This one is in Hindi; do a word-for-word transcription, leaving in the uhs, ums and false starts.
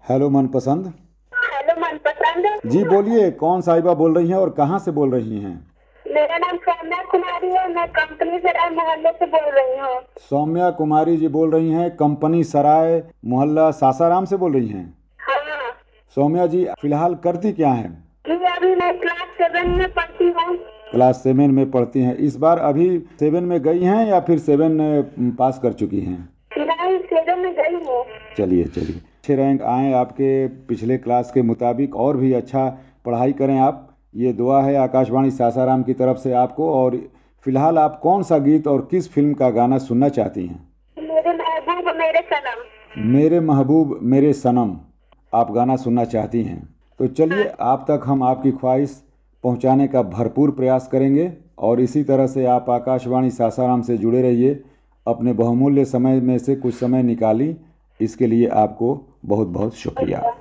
हेलो मनपसंद। हेलो मनपसंद। जी बोलिए, कौन साहिबा बोल रही हैं और कहाँ से बोल रही हैं? मेरा नाम सौम्या कुमारी है, मैं कंपनी सराय मोहल्ले से बोल रही हूँ। सौम्या कुमारी जी बोल रही हैं, कंपनी सराय मोहल्ला सासाराम से बोल रही हैं। हाँ सौम्या जी फिलहाल करती क्या हैं? जी, अभी मैं क्लास सेवन में पढ़ती हूँ। क्लास सेवन में पढ़ती हैं। इस बार अभी सेवन में गई हैं या फिर सेवन पास कर चुकी हैं? नहीं, सेवन में गई हूँ। चलिए चलिए, अच्छे रैंक आए आपके पिछले क्लास के मुताबिक, और भी अच्छा पढ़ाई करें आप, ये दुआ है आकाशवाणी सासाराम की तरफ से आपको। और फिलहाल आप कौन सा गीत और किस फिल्म का गाना सुनना चाहती हैं? मेरे महबूब मेरे सनम। मेरे महबूब मेरे सनम आप गाना सुनना चाहती हैं, तो चलिए आप तक हम आपकी ख्वाहिश पहुंचाने का भरपूर प्रयास करेंगे। और इसी तरह से आप आकाशवाणी सासाराम से जुड़े रहिए। अपने बहुमूल्य समय में से कुछ समय निकाली, इसके लिए आपको बहुत बहुत शुक्रिया।